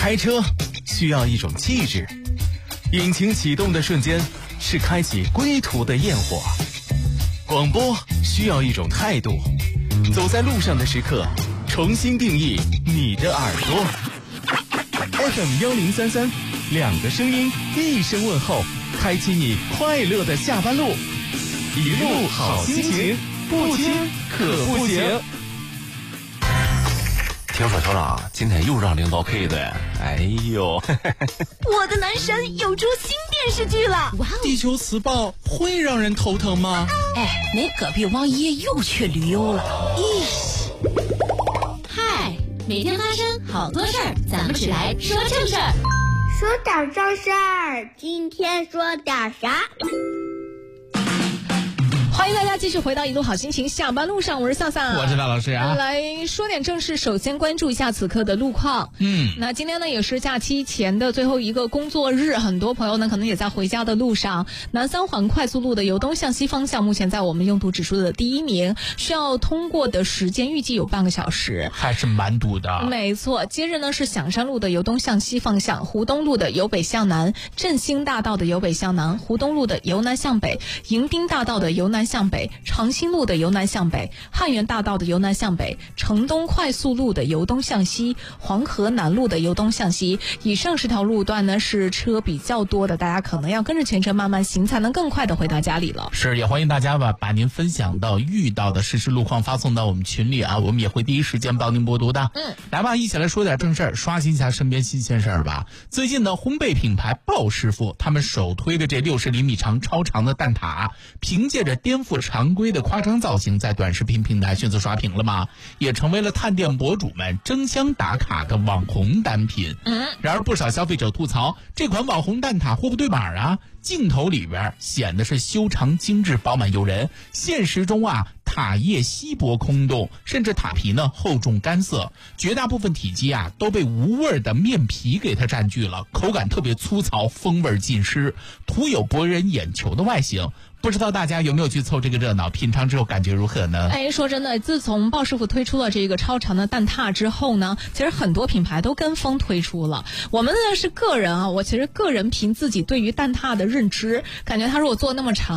开车需要一种气质，引擎启动的瞬间是开启归途的焰火。广播需要一种态度，走在路上的时刻，重新定义你的耳朵。FM1033，两个声音，一声问候，开启你快乐的下班路。一路好心情，不听可不行。 听说酋长今天又让领导 K 的，哎呦！ 我的男神有出新电视剧了！哇哦！ 地球磁暴会让人头疼吗？ 哎，你隔壁王爷又去旅游了。咦！ 嗨，每天发生好多事儿，咱们只来说正事儿。 说点正事儿，今天说点啥？ 欢迎大家继续回到一路好心情下班路上，我是萨萨， 我是大老师啊。 来说点正事，首先关注一下此刻的路况。那今天呢也是假期前的最后一个工作日，很多朋友呢可能也在回家的路上。南三环快速路的由东向西方向，目前在我们拥堵指数的第一名，需要通过的时间预计有半个小时， 还是蛮堵的。 没错，接着呢是响山路的由东向西方向，湖东路的由北向南，振兴大道的由北向南，湖东路的由南向北，迎宾大道的由南向北，长兴路的由南向北，汉源大道的由南向北，城东快速路的由东向西，黄河南路的由东向西。以上10条路段呢是车比较多的，大家可能要跟着全程慢慢行，才能更快的回到家里了。 是，也欢迎大家把您分享到遇到的实时路况发送到我们群里啊，我们也会第一时间帮您播读的。来吧，一起来说点正事儿，刷新一下身边新鲜事儿吧。最近呢，烘焙品牌鲍师傅他们首推的这60厘米长超长的蛋挞，凭借着颠覆常规的夸张造型，在短视频平台迅速刷屏了吗？也成为了探店博主们争相打卡的网红单品。然而不少消费者吐槽，这款网红蛋挞货不对版啊，镜头里边显得是修长精致饱满诱人，现实中啊塔叶稀薄空洞，甚至塔皮呢厚重干涩，绝大部分体积啊都被无味的面皮给它占据了，口感特别粗糙，风味尽失，徒有博人眼球的外形。不知道大家有没有去凑这个热闹，品尝之后感觉如何呢？ 哎，说真的，自从鲍师傅推出了这个超长的蛋挞之后呢，其实很多品牌都跟风推出了。我们呢是个人啊，我其实个人凭自己对于蛋挞的认知，感觉它如果做那么长